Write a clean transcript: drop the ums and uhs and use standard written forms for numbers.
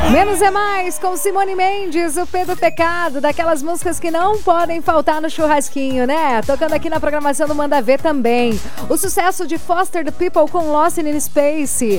Menos é mais, com Simone Mendes, o P do Pecado, daquelas músicas que não podem faltar no churrasquinho, né? Tocando aqui na programação do Manda Ver também. O sucesso de Foster the People com Lost in Space.